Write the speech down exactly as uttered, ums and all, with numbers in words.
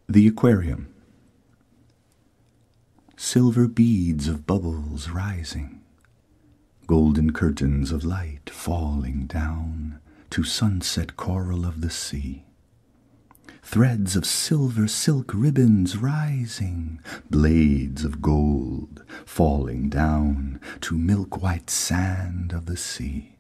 The aquarium. Silver beads of bubbles rising, golden curtains of light falling down to sunset coral of the sea. Threads of silver silk ribbons rising, blades of gold falling down to milk-white sand of the sea.